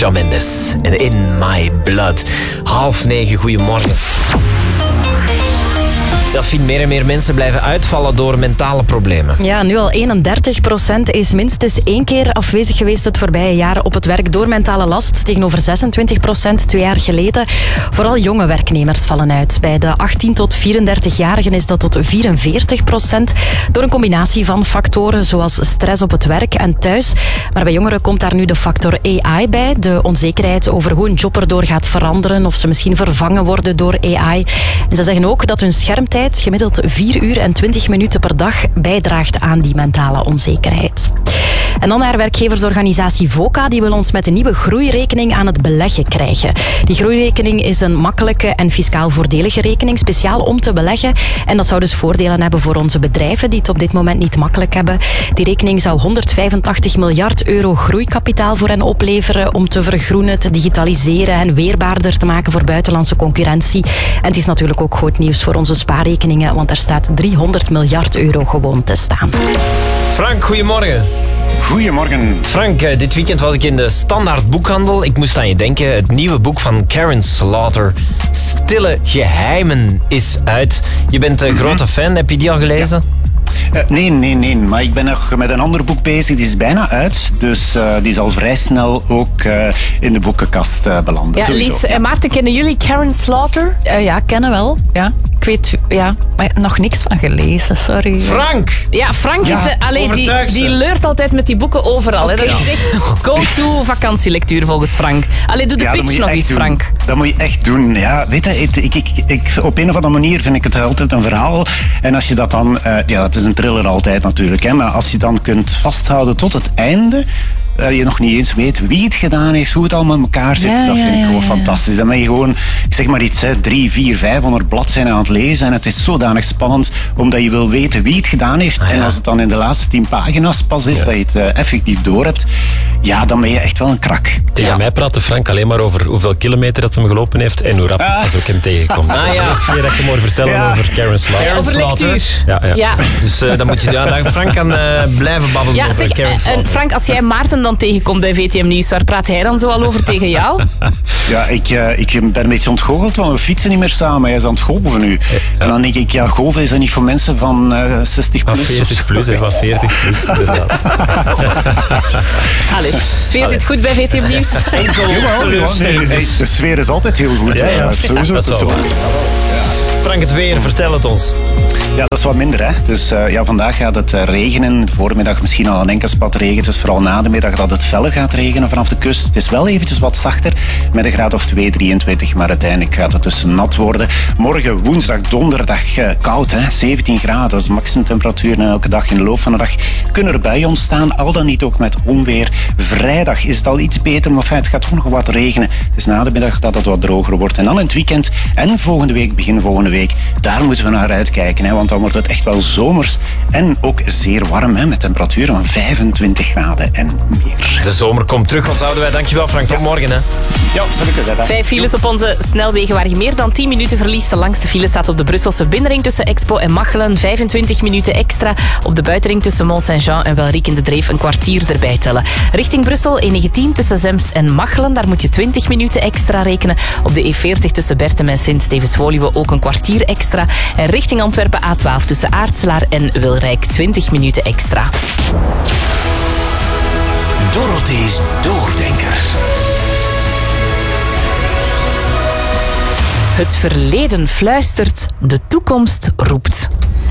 Shawn Mendes en In My Blood. 8:30, goedemorgen. Ja, Fien, meer en meer mensen blijven uitvallen door mentale problemen. Ja, nu al 31% is minstens 1 keer afwezig geweest het voorbije jaar op het werk door mentale last. Tegenover 26% 2 jaar geleden. Vooral jonge werknemers vallen uit. Bij de 18 tot 34-jarigen is dat tot 44%. Door een combinatie van factoren zoals stress op het werk en thuis. Maar bij jongeren komt daar nu de factor AI bij. De onzekerheid over hoe een job erdoor gaat veranderen. Of ze misschien vervangen worden door AI. En ze zeggen ook dat hun schermtijd gemiddeld 4 uur en 20 minuten per dag bijdraagt aan die mentale onzekerheid. En dan naar werkgeversorganisatie VOCA. Die wil ons met een nieuwe groeirekening aan het beleggen krijgen. Die groeirekening is een makkelijke en fiscaal voordelige rekening, speciaal om te beleggen. En dat zou dus voordelen hebben voor onze bedrijven die het op dit moment niet makkelijk hebben. Die rekening zou 185 miljard euro groeikapitaal voor hen opleveren om te vergroenen, te digitaliseren en weerbaarder te maken voor buitenlandse concurrentie. En het is natuurlijk ook goed nieuws voor onze spaarrekeningen, want er staat 300 miljard euro gewoon te staan. Frank, goedemorgen. Goedemorgen. Frank, dit weekend was ik in de Standaard Boekhandel. Ik moest aan je denken, het nieuwe boek van Karen Slaughter, Stille Geheimen, is uit. Je bent een grote fan, heb je die al gelezen? Ja. Nee. Maar ik ben nog met een ander boek bezig. Die is bijna uit. Dus die zal vrij snel ook in de boekenkast belanden. Ja, Lies en Maarten, kennen jullie Karen Slaughter? Ja, kennen wel. Ja. Ik weet, maar nog niks van gelezen, sorry. Frank! Ja, Frank is... Die leurt altijd met die boeken overal. Okay. Hè. Dat is echt go-to vakantielectuur volgens Frank. Doe de pitch nog eens, Frank. Dat moet je echt doen. Ja, weet je, ik, op een of andere manier vind ik het altijd een verhaal. En als je dat dan... het is een thriller altijd natuurlijk. Hè, maar als je dan kunt vasthouden tot het einde... dat je nog niet eens weet wie het gedaan heeft, hoe het allemaal in elkaar zit. Dat vind ik gewoon fantastisch. Dan ben je gewoon, ik zeg maar iets, 300, 400, 500 bladzijden aan het lezen en het is zodanig spannend, omdat je wil weten wie het gedaan heeft. En als het dan in de laatste 10 pagina's pas is, dat je het effectief door hebt, ja, dan ben je echt wel een krak. Tegen mij praatte Frank alleen maar over hoeveel kilometer dat hem gelopen heeft en hoe rap als ook hem tegenkomt. Dat is de eerste keer dat je moet vertellen over Karen Slaughter. Over lectuur. Ja. Dus dan moet je dat Frank kan blijven babbelen over Karen Slaughter. En Frank, als jij Maarten dan tegenkomt bij VTM Nieuws, waar praat hij dan zo al over tegen jou? Ja, ik ben een beetje ontgoocheld, want we fietsen niet meer samen. Hij is aan het golven nu. En dan denk ik, golven is dat niet voor mensen van 60 plus? Van 40 plus, van 40 plus, inderdaad. De sfeer zit goed bij VTM Nieuws. De sfeer is altijd heel goed. Ja. Sowieso. Dat is wel waar. Frank, het weer, vertel het ons. Ja, dat is wat minder, hè. Dus vandaag gaat het regenen. De voormiddag misschien al een enkel spat regen. Dus vooral na de middag dat het feller gaat regenen vanaf de kust. Het is wel eventjes wat zachter, met een graad of 2, 23. Maar uiteindelijk gaat het dus nat worden. Morgen, woensdag, donderdag, koud, hè. 17 graden, dat is maximumtemperatuur. En elke dag in de loop van de dag kunnen er buien ontstaan. Al dan niet ook met onweer. Vrijdag is het al iets beter, maar het gaat toch nog wat regenen. Het is na de middag dat het wat droger wordt. En dan in het weekend en begin volgende week, daar moeten we naar uitkijken. Hè, want dan wordt het echt wel zomers en ook zeer warm, hè, met temperaturen van 25 graden en meer. De zomer komt terug, onthouden wij. Dankjewel Frank, tot morgen. Hè. Ja, zal ik zeggen. 5 files op onze snelwegen waar je meer dan 10 minuten verliest. De langste file staat op de Brusselse binnenring tussen Expo en Machelen. 25 minuten extra. Op de buitenring tussen Mont-Saint-Jean en Welriek in de Dreef een kwartier erbij tellen. Richting Brussel E19 tussen Zemst en Machelen. Daar moet je 20 minuten extra rekenen. Op de E40 tussen Bertem en Sint-Stevens-Woluwe ook een kwartier extra. En richting Antwerpen A12 tussen Aartslaar en Wilrijk 20 minuten extra. Dorothee's Doordenker. Het verleden fluistert, de toekomst roept.